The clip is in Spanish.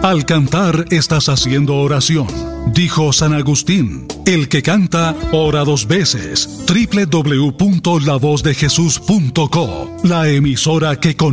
Al cantar estás haciendo oración. Dijo San Agustín, el que canta, ora 2 veces. www.lavozdejesús.co, la emisora que conecta